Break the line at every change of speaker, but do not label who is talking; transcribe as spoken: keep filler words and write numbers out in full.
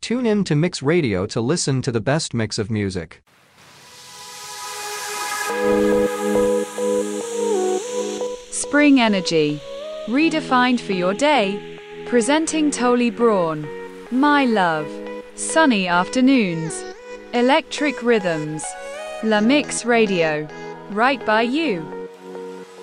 Tune in to Mix Radio to listen to the best mix of music.
Spring energy. Redefined for your day. Presenting Tolly Braun. My Love. Sunny afternoons. Electric rhythms. La Mix Radio. Right by you.